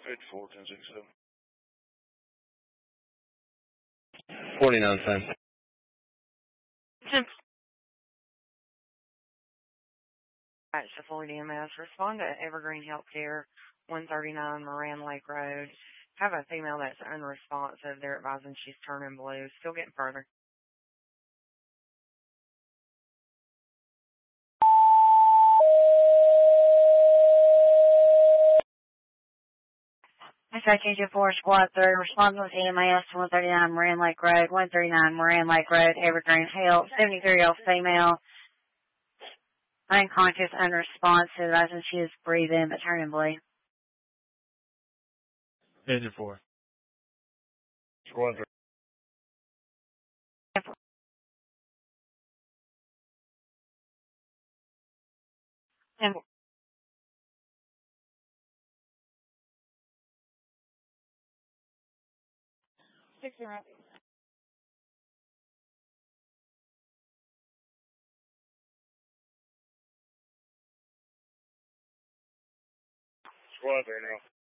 54, 1067. 49 cents. It's the Floyd EMS. Respond to Evergreen Healthcare, 139 Moran Lake Road. Have a female that's unresponsive. They're advising she's turning blue. Still getting further. SIT-4 Squad 3, respond with EMS, 139 Moran Lake Road, 139 Moran Lake Road, Evergreen Health, 73-year-old female, unconscious, unresponsive, as in she is breathing but turning blue. Engine 4. Squad 3. And 60 rounds. Squad 3 now.